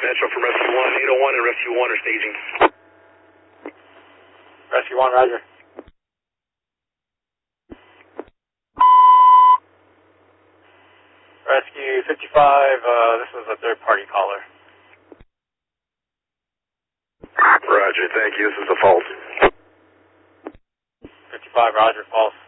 Metro from Rescue 1, 801 and Rescue 1 are staging. Rescue 1, roger. Rescue 55, this is a third-party caller. Roger, thank you. This is the fault. 55, roger, false.